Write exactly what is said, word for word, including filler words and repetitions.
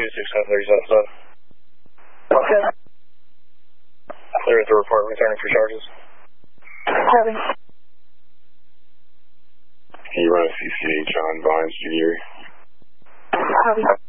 two six seven three seven seven. Okay. Clear at the report, returning for charges. Copy. Can you run a C C H on Vines, Junior? Copy.